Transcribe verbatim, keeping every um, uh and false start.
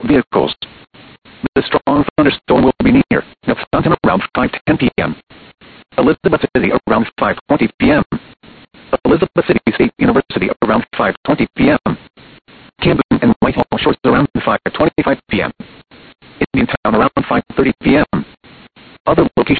vehicles. The strong thunderstorm will be near New Fountain around five ten p.m. Elizabeth City around five twenty p.m. Elizabeth City State University around five twenty p.m. Camden and Whitehall Shores around five twenty-five p.m. Indiantown around five thirty p.m.